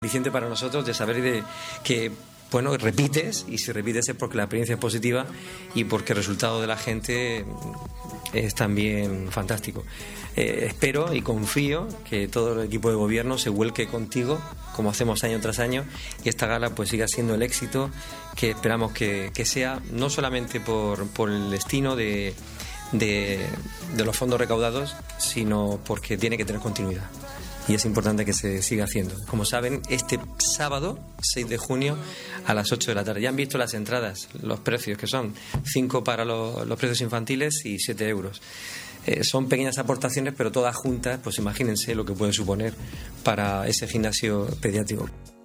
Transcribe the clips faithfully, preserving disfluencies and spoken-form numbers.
Aliciente para nosotros de saber de que, bueno, repites, y si repites es porque la experiencia es positiva y porque el resultado de la gente es también fantástico. Eh, espero y confío que todo el equipo de gobierno se vuelque contigo, como hacemos año tras año, y esta gala pues siga siendo el éxito que esperamos que, que sea, no solamente por, por el destino de, de, de los fondos recaudados, sino porque tiene que tener continuidad. Y es importante que se siga haciendo. Como saben, este sábado, seis de junio, a las ocho de la tarde. Ya han visto las entradas, los precios, que son cinco para los, los precios infantiles y siete euros. Eh, son pequeñas aportaciones, pero todas juntas, pues imagínense lo que puede suponer para ese gimnasio pediátrico.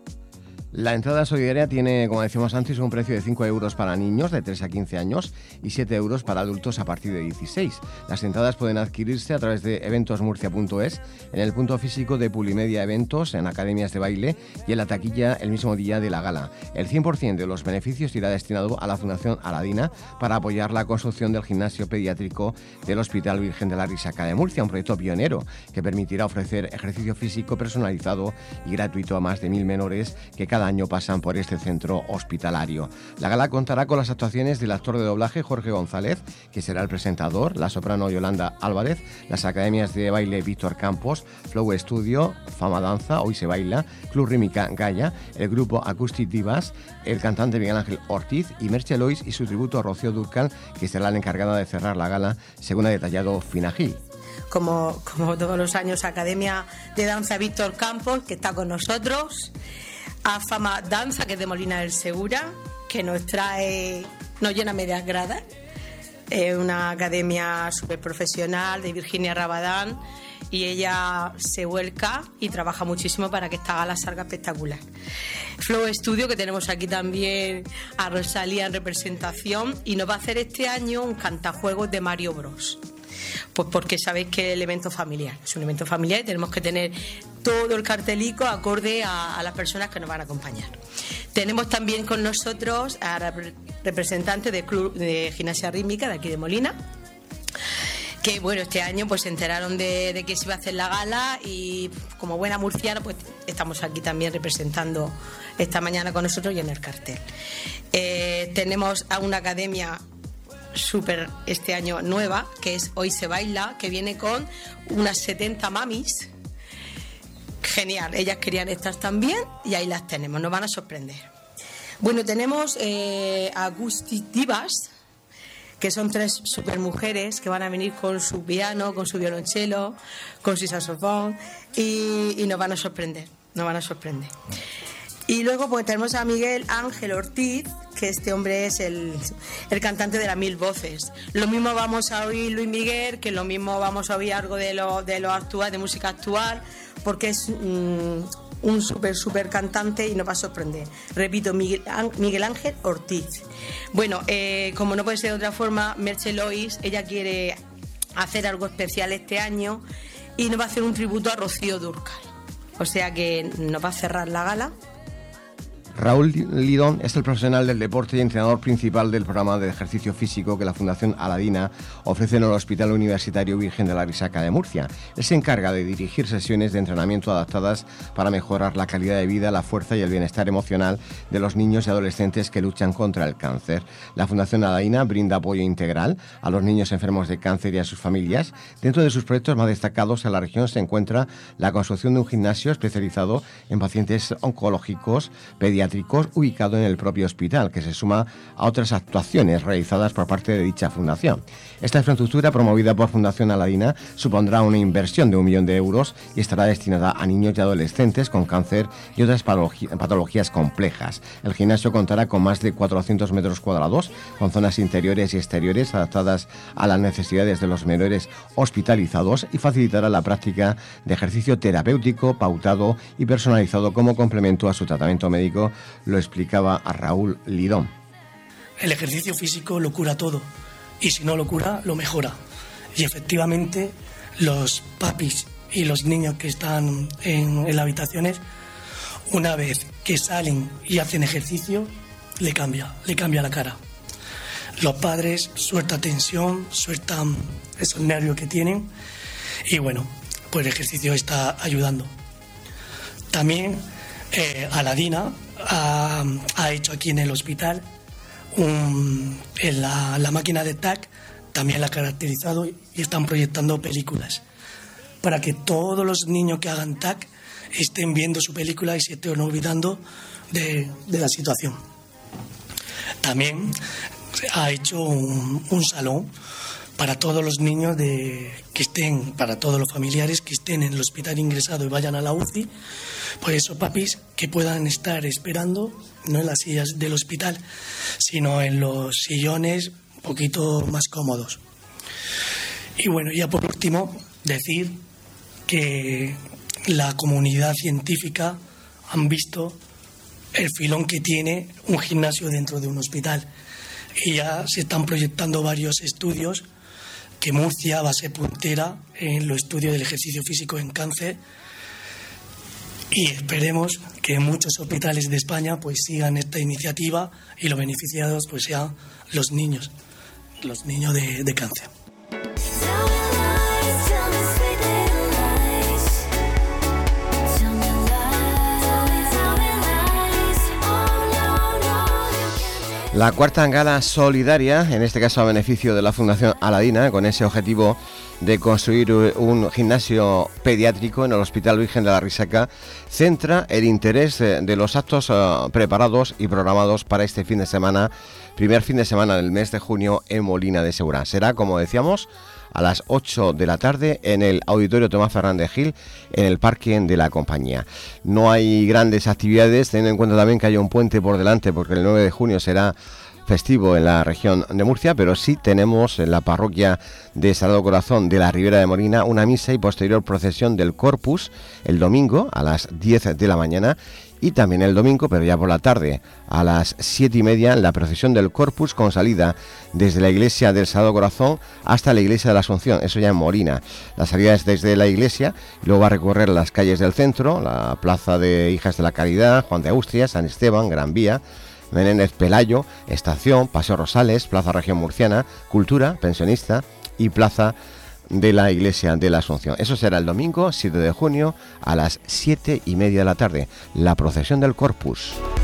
La entrada solidaria tiene, como decíamos antes, un precio de cinco euros para niños de tres a quince años y siete euros para adultos a partir de dieciséis. Las entradas pueden adquirirse a través de eventos murcia punto es, en el punto físico de Pulimedia Eventos, en academias de baile y en la taquilla el mismo día de la gala. El cien por ciento de los beneficios irá destinado a la Fundación Aladina para apoyar la construcción del gimnasio pediátrico del Hospital Virgen de la Risaca de Murcia, un proyecto pionero que permitirá ofrecer ejercicio físico personalizado y gratuito a más de mil menores que cada año pasan por este centro hospitalario. La gala contará con las actuaciones del actor de doblaje Jorge González, que será el presentador, la soprano Yolanda Álvarez, las academias de baile Víctor Campos, Flow Studio, Fama Danza, Hoy se baila, Club Rímica Gaia, el grupo Acoustic Divas, el cantante Miguel Ángel Ortiz y Merche Lois y su tributo a Rocío Dúrcal, que será la encargada de cerrar la gala, según ha detallado Fina Gil. Como, como todos los años, Academia de Danza Víctor Campos, que está con nosotros, a Fama Danza, que es de Molina del Segura, que nos trae, nos llena medias gradas. Es una academia súper profesional de Virginia Rabadán, y ella se vuelca y trabaja muchísimo para que esta gala salga espectacular. Flow Studio, que tenemos aquí también a Rosalía en representación, y nos va a hacer este año un cantajuegos de Mario Bros. Pues porque sabéis que el evento familiar es un evento familiar y tenemos que tener todo el cartelico acorde a, a las personas que nos van a acompañar. Tenemos también con nosotros a la representante del Club de Gimnasia Rítmica de aquí de Molina, que bueno, este año pues se enteraron de, de que se iba a hacer la gala, y como buena murciana pues estamos aquí también representando esta mañana con nosotros y en el cartel. Eh, tenemos a una academia súper este año nueva, que es Hoy se baila, que viene con unas setenta mamis. Genial, ellas querían estar también y ahí las tenemos, nos van a sorprender. Bueno, tenemos eh, a Acoustic Divas, que son tres super mujeres que van a venir con su piano, con su violonchelo, con su saxofón, y, y nos van a sorprender, nos van a sorprender. Y luego pues tenemos a Miguel Ángel Ortiz, que este hombre es el, el cantante de las mil voces. Lo mismo vamos a oír Luis Miguel, que lo mismo vamos a oír algo de lo, de lo actual, de música actual, porque es mm, un súper, súper cantante y nos va a sorprender. Repito, Miguel, Miguel Ángel Ortiz. Bueno, eh, como no puede ser de otra forma, Merche Lois, ella quiere hacer algo especial este año y nos va a hacer un tributo a Rocío Dúrcal. O sea que nos va a cerrar la gala. Raúl Lidón es el profesional del deporte y entrenador principal del programa de ejercicio físico que la Fundación Aladina ofrece en el Hospital Universitario Virgen de la Risaca de Murcia. Él se encarga de dirigir sesiones de entrenamiento adaptadas para mejorar la calidad de vida, la fuerza y el bienestar emocional de los niños y adolescentes que luchan contra el cáncer. La Fundación Aladina brinda apoyo integral a los niños enfermos de cáncer y a sus familias. Dentro de sus proyectos más destacados en la región se encuentra la construcción de un gimnasio especializado en pacientes oncológicos pediátricos, ubicado en el propio hospital, que se suma a otras actuaciones realizadas por parte de dicha fundación. Esta infraestructura, promovida por Fundación Aladina, supondrá una inversión de un millón de euros y estará destinada a niños y adolescentes con cáncer y otras patologías complejas. El gimnasio contará con más de cuatrocientos metros cuadrados, con zonas interiores y exteriores adaptadas a las necesidades de los menores hospitalizados, y facilitará la práctica de ejercicio terapéutico, pautado y personalizado como complemento a su tratamiento médico, lo explicaba a Raúl Lidón. El ejercicio físico lo cura todo, y si no lo cura, lo mejora. Y efectivamente, los papis y los niños que están en, en las habitaciones, una vez que salen y hacen ejercicio, le cambia, le cambia la cara. Los padres sueltan tensión, sueltan esos nervios que tienen, y bueno, pues el ejercicio está ayudando. También eh, Aladina ha, ha hecho aquí en el hospital un, en la, la máquina de T A C, también la ha caracterizado y están proyectando películas para que todos los niños que hagan T A C estén viendo su película y se estén olvidando de, de la situación. También ha hecho un, un salón para todos los niños de, que estén, para todos los familiares que estén en el hospital ingresado y vayan a la U C I, por eso papis que puedan estar esperando, no en las sillas del hospital, sino en los sillones un poquito más cómodos. Y bueno, ya por último, decir que la comunidad científica han visto el filón que tiene un gimnasio dentro de un hospital y ya se están proyectando varios estudios que Murcia va a ser puntera en los estudios del ejercicio físico en cáncer, y esperemos que muchos hospitales de España pues sigan esta iniciativa y los beneficiados pues sean los niños, los niños de, de cáncer. La cuarta gala solidaria, en este caso a beneficio de la Fundación Aladina, con ese objetivo de construir un gimnasio pediátrico en el Hospital Virgen de la Risaca, centra el interés de los actos uh, preparados y programados para este fin de semana, primer fin de semana del mes de junio en Molina de Segura. Será, como decíamos, a las ocho de la tarde en el Auditorio Tomás Fernández Gil, en el parking de la compañía. No hay grandes actividades, teniendo en cuenta también que hay un puente por delante, porque el nueve de junio será festivo en la región de Murcia, pero sí tenemos en la parroquia de Sagrado Corazón de la Ribera de Molina una misa y posterior procesión del Corpus el domingo a las diez de la mañana, y también el domingo, pero ya por la tarde, a las siete y media, la procesión del Corpus con salida desde la iglesia del Sagrado Corazón hasta la iglesia de la Asunción, eso ya en Molina. La salida es desde la iglesia, y luego va a recorrer las calles del centro, la plaza de Hijas de la Caridad, Juan de Austria, San Esteban, Gran Vía, Menéndez Pelayo, Estación, Paseo Rosales, Plaza Región Murciana, Cultura, Pensionista y Plaza de la Iglesia de la Asunción. Eso será el domingo siete de junio a las siete y media de la tarde, la procesión del Corpus.